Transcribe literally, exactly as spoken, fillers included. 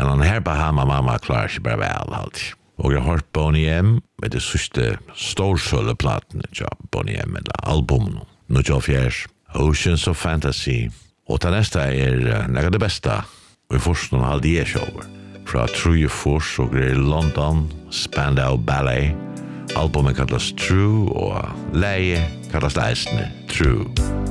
Men han her Bahama Mama klarer ikke bare vel alltid. Og jeg har hørt Boney M med det sørste storsølleplatene til Boney M, eller albumen. Nå til fjers, Oceans of Fantasy. Og til neste er noe av det beste. Og i første noen halde jeg over. Fra True Force og i London, Spandau Ballet. Albumet kalles True, og leie kalles eisene True.